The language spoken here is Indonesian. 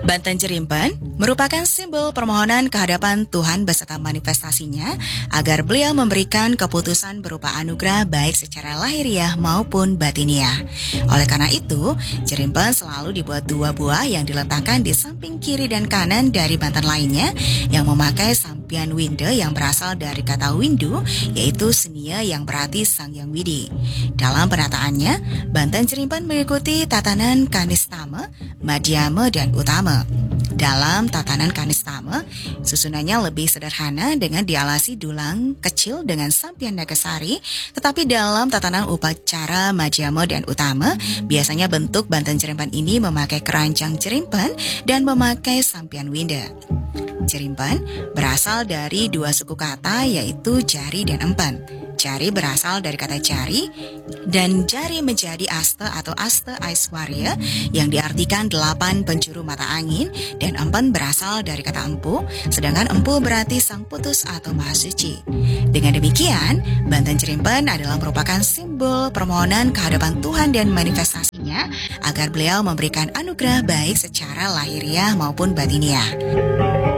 Banten Jerimpen merupakan simbol permohonan kehadapan Tuhan beserta manifestasinya agar beliau memberikan keputusan berupa anugerah baik secara lahiriah maupun batiniah. Oleh karena itu, Jerimpen selalu dibuat dua buah yang diletakkan di samping kiri dan kanan dari Banten lainnya yang memakai sampian winde yang berasal dari kata windu, yaitu senia yang berarti Sang Yang Widi. Dalam penataannya, Banten Jerimpen mengikuti tatanan Kanistama, Madhyama, dan Utama. Dalam tatanan Kanistama, susunannya lebih sederhana dengan dialasi dulang kecil dengan sampian nagasari, tetapi dalam tatanan upacara Madhyama dan Utama, biasanya bentuk Banten Jerimpen ini memakai keranjang jerimpen dan memakai sampian winda. Jerimpen berasal dari dua suku kata yaitu jari dan empen. Jari berasal dari kata jari dan jari menjadi asta atau asta aiswarya yang diartikan 8 penjuru mata angin, dan empen berasal dari kata empu, sedangkan empu berarti sang putus atau maha suci. Dengan demikian, Banten Jerimpen adalah merupakan simbol permohonan kehadapan Tuhan dan manifestasinya agar beliau memberikan anugerah baik secara lahiriah maupun batiniah.